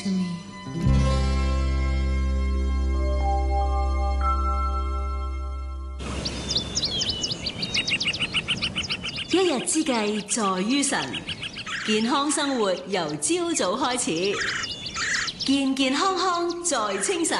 to me. 一日之計在於晨，健康生活由朝早開始，健健康康在清晨。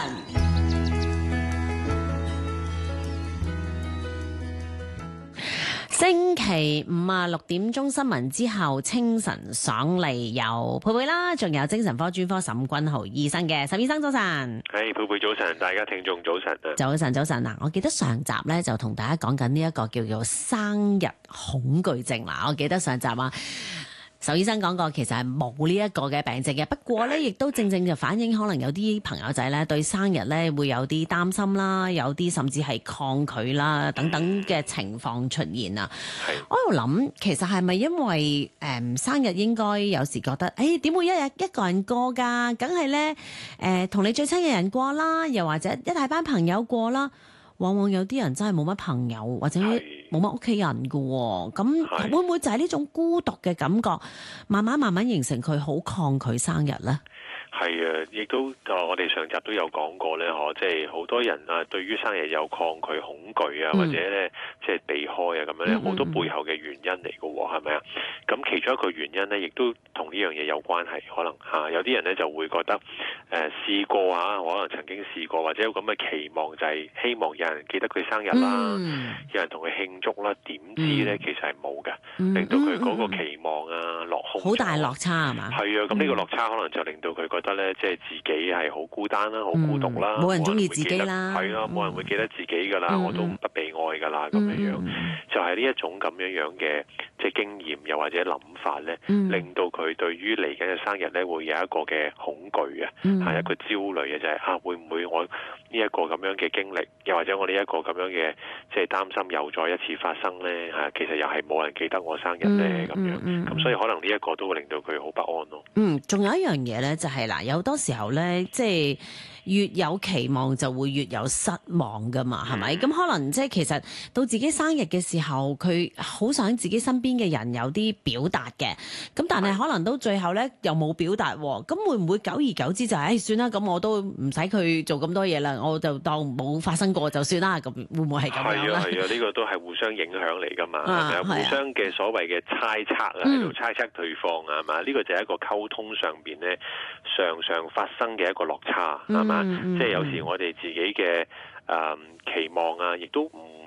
星期五啊，6點鐘新聞之後，清晨爽利有佩佩啦，仲有精神科專科沈君豪醫生嘅。沈醫生早晨。 係佩佩早晨，大家聽眾早晨啊！ 早晨嗱，我記得上集咧就同大家講緊呢一個叫做生日恐懼症啦。我記得上集啊，沈醫生講過，其實係冇呢一個嘅病症嘅。不過咧，亦都正正就反映可能有啲朋友仔咧對生日咧會有啲擔心啦，有啲甚至係抗拒啦等等嘅情況出現啊。我喺度諗，其實係咪因為生日應該有時覺得，點會一日一個人過㗎？梗係咧同你最親嘅人過啦，又或者一大班朋友過啦。往往有啲人真係冇乜朋友，或者冇乜屋企人㗎喎，咁會唔會就係呢種孤獨嘅感覺，慢慢形成佢好抗拒生日呢？ 係啊，亦都我哋上集都有講過咧，即係好多人啊，對於生日有抗拒、恐懼啊，或者咧即係避開啊咁樣咧，好多背後嘅原因嚟嘅喎，係咪啊？咁其中一個原因咧，亦都同呢樣嘢有關係，可能有啲人咧就會覺得試過啊，可能曾經試過，或者有咁嘅期望，就係希望有人記得佢生日啦，有人同佢慶祝啦，點知咧其實係冇嘅，令到佢嗰個期望啊落空， 好大落差係嘛？ 係啊，咁呢個落差可能就令到佢覺得咧，即係自己係好孤單啦，好孤獨啦， 冇人中意自己啦， 係啦，冇人會記得自己噶啦，我都不被愛噶啦，咁樣就係呢一種咁樣嘅即係經驗，又或者諗法咧，令到佢對於嚟緊嘅生日咧會有一個嘅恐懼啊，係一個焦慮嘅，就係會唔會我呢一個咁樣嘅經歷，又或者我呢一個咁樣嘅即係擔心又再一次發生咧嚇，其實又係冇人記得我生日咧咁樣，咁所以可能呢一個都會令到佢好不安咯。 仲有一樣嘢咧，就係嗱，有好多時候咧，即係越有期望就會越有失望噶嘛，係咪？咁可能即係其實到自己生日嘅時候，佢好想自己身邊嘅人有啲表達嘅，咁但係可能到最後咧又冇表達喎，咁會唔會久而久之就係算啦？咁我都唔使佢做咁多嘢啦，我就當冇發生過就算啦。咁會唔會係咁樣咧？ 係啊，呢個都係互相影響嚟噶嘛，係咪啊？互相嘅所謂嘅猜測啊，喺度猜測對方啊，係嘛？呢個就係一個溝通上邊咧常常發生嘅一個落差，係嘛？即係有時我哋自己嘅期望啊，亦都唔